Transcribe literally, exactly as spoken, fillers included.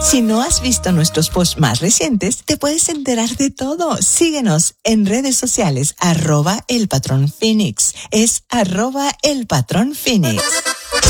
Si no has visto nuestros posts más recientes, te puedes enterar de todo. Síguenos en redes sociales, arroba el patrón Phoenix. Es arroba el patrón Phoenix.